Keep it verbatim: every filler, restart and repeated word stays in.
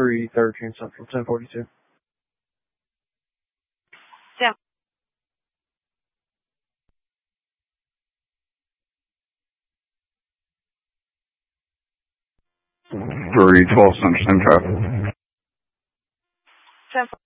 three thirteen Central, ten forty-two. Sam. three twelve Central, same traffic. ten